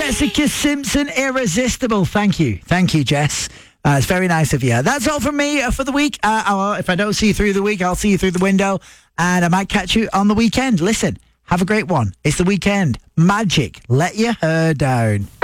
Jessica Simpson, Irresistible. Thank you, Jess. It's very nice of you. That's all from me for the week. If I don't see you through the week, I'll see you through the window, and I might catch you on the weekend. Listen, have a great one. It's the weekend. Magic. Let your hair down.